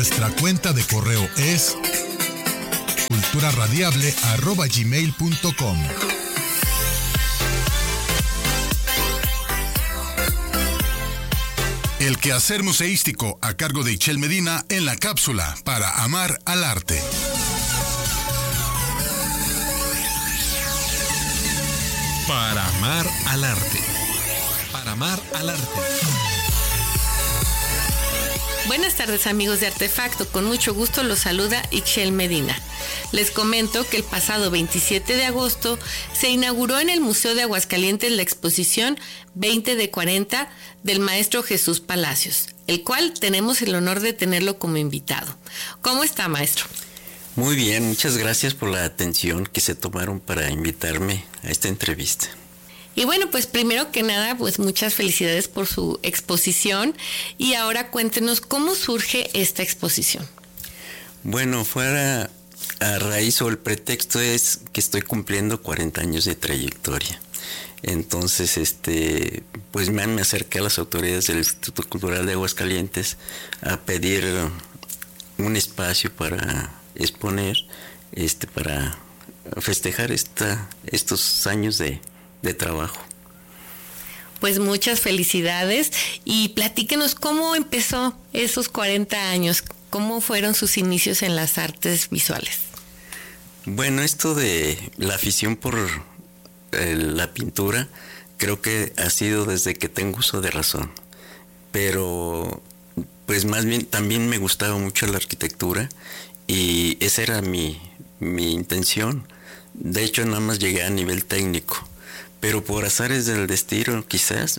Nuestra cuenta de correo es culturaradiable@gmail.com. El quehacer museístico a cargo de Ixchel Medina en la cápsula para amar al arte. Para amar al arte. Para amar al arte. Buenas tardes, amigos de Artefacto. Con mucho gusto los saluda Ixchel Medina. Les comento que el pasado 27 de agosto se inauguró en el Museo de Aguascalientes la exposición 20 de 40 del maestro Jesús Palacios, el cual tenemos el honor de tenerlo como invitado. ¿Cómo está, maestro? Muy bien, muchas gracias por la atención que se tomaron para invitarme a esta entrevista. Y bueno, pues primero que nada, pues muchas felicidades por su exposición. Y ahora cuéntenos cómo surge esta exposición. Bueno, fuera a raíz o el pretexto es que estoy cumpliendo 40 años de trayectoria. Entonces, pues me acerqué a las autoridades del Instituto Cultural de Aguascalientes a pedir un espacio para exponer, para festejar estos años de trabajo. Pues muchas felicidades y platíquenos cómo empezó esos 40 años, cómo fueron sus inicios en las artes visuales. Bueno, esto de la afición por la pintura creo que ha sido desde que tengo uso de razón, pero pues más bien también me gustaba mucho la arquitectura y esa era mi intención. De hecho, nada más llegué a nivel técnico. Pero por azares del destino, quizás,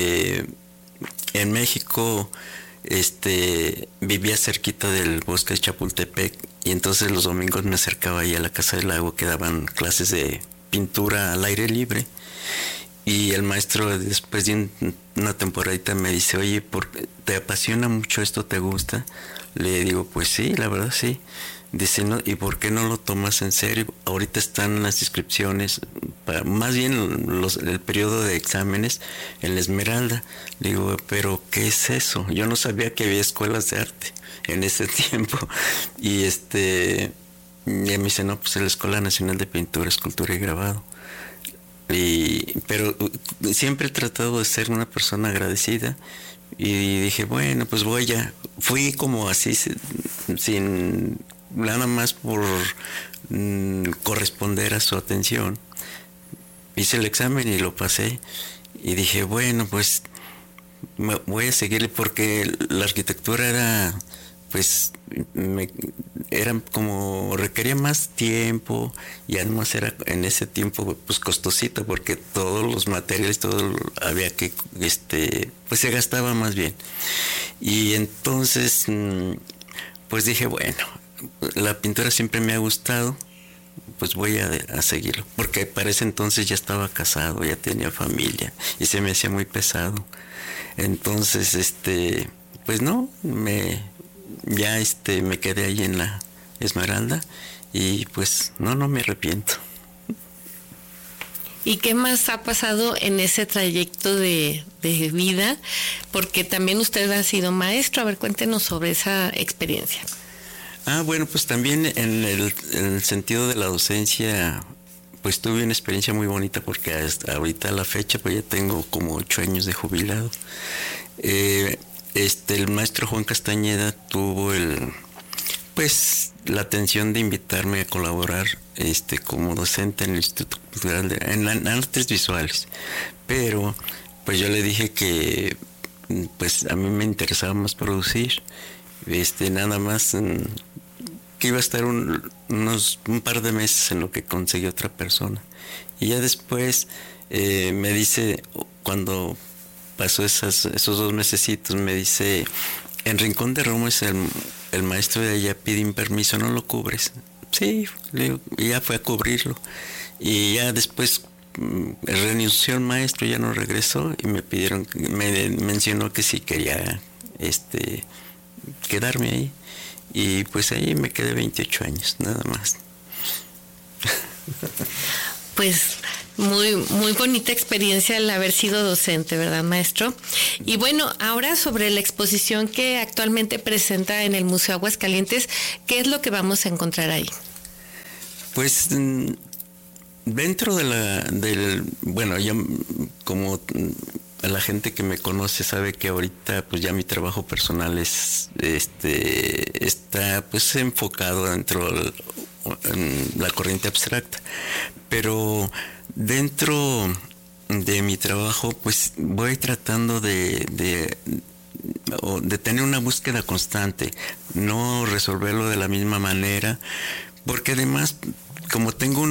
en México vivía cerquita del bosque de Chapultepec y entonces los domingos me acercaba ahí a la Casa del Lago que daban clases de pintura al aire libre. Y el maestro, después de una temporadita, me dice, oye, ¿te apasiona mucho esto? ¿Te gusta? Le digo, pues sí, la verdad sí. Dice, no, ¿y por qué no lo tomas en serio? Ahorita están las inscripciones, más bien el periodo de exámenes en la Esmeralda. Le digo, ¿pero qué es eso? Yo no sabía que había escuelas de arte en ese tiempo. Y me dice, no, pues es la Escuela Nacional de Pintura, Escultura y Grabado. Pero siempre he tratado de ser una persona agradecida. Y dije, bueno, pues fui como así, sin nada más por corresponder a su atención. Hice el examen y lo pasé y dije, bueno, pues voy a seguirle porque la arquitectura era, pues, era como requería más tiempo y además era en ese tiempo pues costosito porque todos los materiales, todo había que, pues se gastaba más bien. Y entonces, pues dije, bueno, la pintura siempre me ha gustado, pues voy a seguirlo, porque para ese entonces ya estaba casado, ya tenía familia y se me hacía muy pesado. Entonces, pues no, me quedé ahí en la Esmeralda y pues no me arrepiento. ¿Y qué más ha pasado en ese trayecto de vida? Porque también usted ha sido maestro. A ver, cuéntenos sobre esa experiencia. Bueno, pues también en el sentido de la docencia, pues tuve una experiencia muy bonita porque hasta ahorita a la fecha pues ya tengo como 8 años de jubilado. El maestro Juan Castañeda tuvo pues la atención de invitarme a colaborar como docente en el Instituto Cultural en Artes Visuales, pero pues yo le dije que pues a mí me interesaba más producir, nada más que iba a estar un par de meses en lo que conseguí otra persona. Y ya después me dice, cuando pasó esos 2 mesecitos, me dice, en Rincón de Roma es el maestro de allá, pide un permiso, ¿no lo cubres? Sí, le digo, y ya fue a cubrirlo. Y ya después renunció el maestro, ya no regresó y me mencionó que si quería quedarme ahí. Y pues ahí me quedé 28 años, nada más. Pues Muy, muy bonita experiencia el haber sido docente, ¿verdad, maestro? Y bueno, ahora sobre la exposición que actualmente presenta en el Museo Aguascalientes, ¿qué es lo que vamos a encontrar ahí? Pues dentro bueno, yo como la gente que me conoce sabe que ahorita pues ya mi trabajo personal está pues enfocado en la corriente abstracta, pero dentro de mi trabajo pues voy tratando de tener una búsqueda constante, no resolverlo de la misma manera, porque además como tengo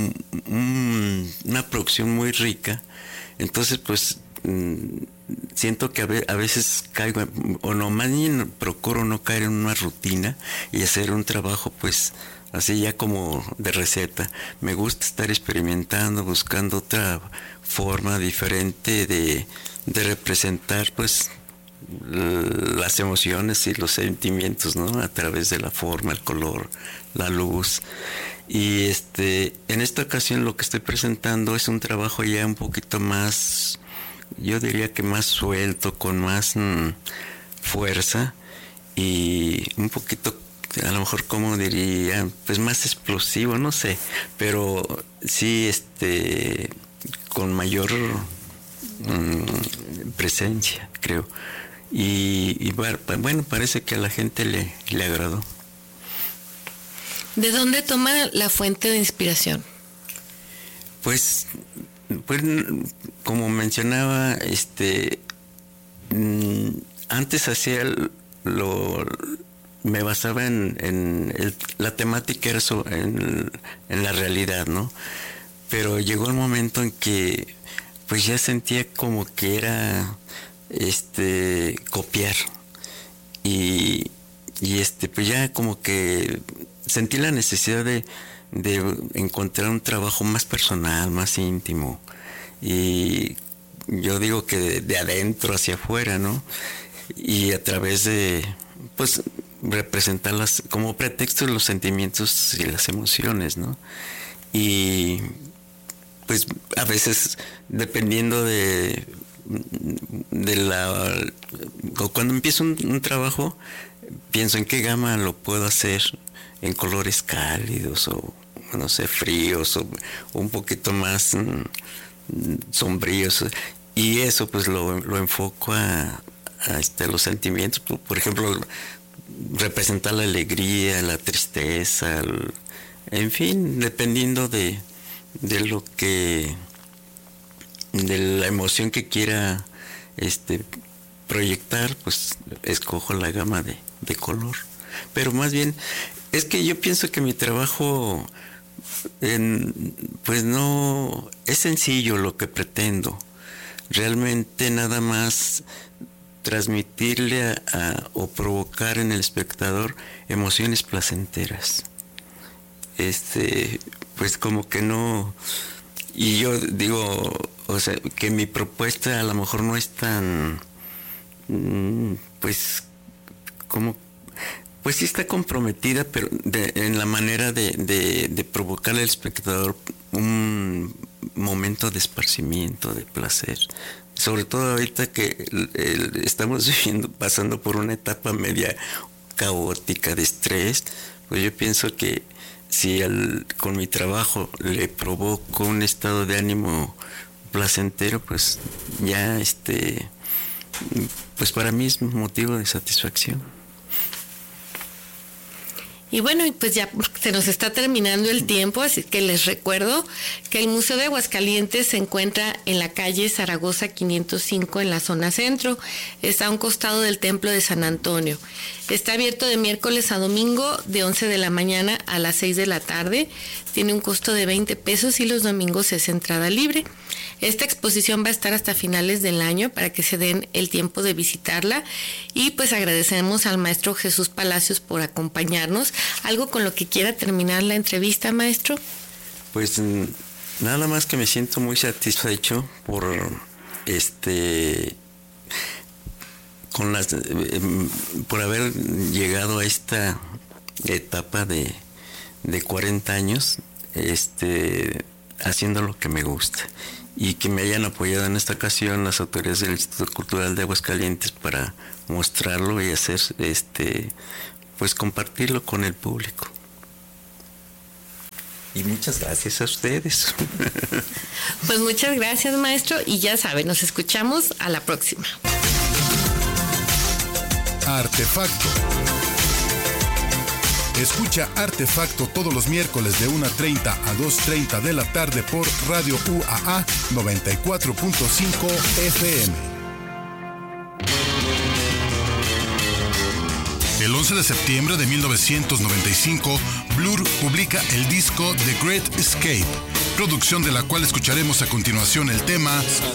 una producción muy rica, entonces pues siento que a veces caigo, o no, más bien procuro no caer en una rutina y hacer un trabajo pues así ya como de receta. Me gusta estar experimentando, buscando otra forma diferente de representar pues las emociones y los sentimientos, ¿no? A través de la forma, el color, la luz. Y en esta ocasión lo que estoy presentando es un trabajo ya un poquito más, yo diría que más suelto, con más fuerza y un poquito, a lo mejor como diría, pues más explosivo, no sé, pero sí con mayor presencia, creo. Y bueno, parece que a la gente le agradó. ¿De dónde toma la fuente de inspiración? Pues como mencionaba, antes hacía me basaba en la temática era en la realidad, ¿no? Pero llegó el momento en que pues ya sentía como que era copiar y pues ya como que sentí la necesidad de encontrar un trabajo más personal, más íntimo, y yo digo que de adentro hacia afuera, ¿no? Y a través de pues representarlas como pretexto los sentimientos y las emociones, ¿no? Y pues a veces dependiendo cuando empiezo un trabajo, pienso en qué gama lo puedo hacer, en colores cálidos o no sé, fríos o un poquito más sombríos, y eso pues lo enfoco a los sentimientos, por ejemplo, representar la alegría, la tristeza, en fin, dependiendo de lo que, de la emoción que quiera proyectar, pues escojo la gama de color. Pero más bien es que yo pienso que mi trabajo pues no es sencillo, lo que pretendo realmente nada más transmitirle o provocar en el espectador emociones placenteras. Pues como que no, y yo digo, o sea, que mi propuesta a lo mejor no es tan pues como, pues sí está comprometida, pero en la manera de provocarle al espectador un momento de esparcimiento, de placer. Sobre todo ahorita que estamos pasando por una etapa media caótica de estrés, pues yo pienso que si con mi trabajo le provoco un estado de ánimo placentero, pues ya pues para mí es un motivo de satisfacción. Y bueno, pues ya se nos está terminando el tiempo, así que les recuerdo que el Museo de Aguascalientes se encuentra en la calle Zaragoza 505 en la zona centro. Está a un costado del Templo de San Antonio. Está abierto de miércoles a domingo de 11 de la mañana a las 6 de la tarde. Tiene un costo de 20 pesos y los domingos es entrada libre. Esta exposición va a estar hasta finales del año para que se den el tiempo de visitarla, y pues agradecemos al maestro Jesús Palacios por acompañarnos. ¿Algo con lo que quiera terminar la entrevista, maestro? Pues nada más que me siento muy satisfecho por por haber llegado a esta etapa de 40 años, haciendo lo que me gusta. Y que me hayan apoyado en esta ocasión las autoridades del Instituto Cultural de Aguascalientes para mostrarlo y hacer, pues compartirlo con el público. Y muchas gracias a ustedes. Pues muchas gracias, maestro, y ya saben, nos escuchamos a la próxima. Artefacto. Escucha Artefacto todos los miércoles de 1:30 a 2:30 de la tarde por Radio UAA 94.5 FM. El 11 de septiembre de 1995, Blur publica el disco The Great Escape, producción de la cual escucharemos a continuación el tema